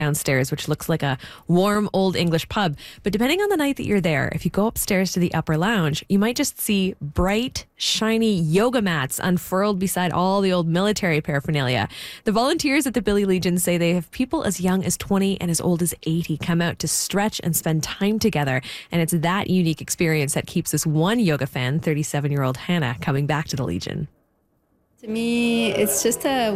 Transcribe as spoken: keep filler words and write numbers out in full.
downstairs, which looks like a warm old English pub. But depending on the night that you're there, if you go upstairs to the upper lounge, you might just see bright, shiny yoga mats unfurled beside all the old military paraphernalia. The volunteers at the Billy Legion say they have people as young as twenty and as old as eighty come out to stretch and spend time together. And it's that unique experience that keeps this one yoga fan, thirty-seven-year-old Hannah, coming back to the Legion. To me, it's just a